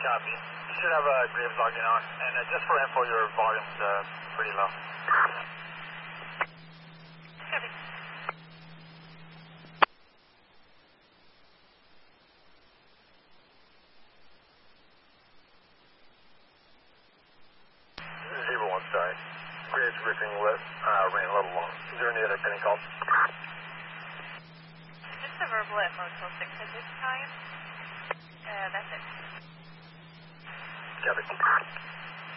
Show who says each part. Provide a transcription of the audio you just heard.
Speaker 1: Copy. You should have Graves logging on. And just for info, your volume's pretty low.
Speaker 2: Copy.
Speaker 1: 01, sorry. Graves ripping ran a little long. Is there any other pending calls?
Speaker 2: Just a verbal at Motel 6 at this time. That's it.
Speaker 1: Copy.